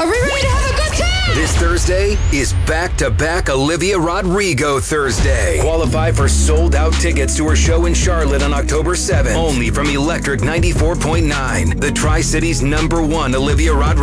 Are we ready to have a good time? This Thursday is back-to-back Olivia Rodrigo Thursday. Qualify for sold-out tickets to her show in Charlotte on October 7th. Only from Electric 94.9, the Tri-Cities #1 Olivia Rodrigo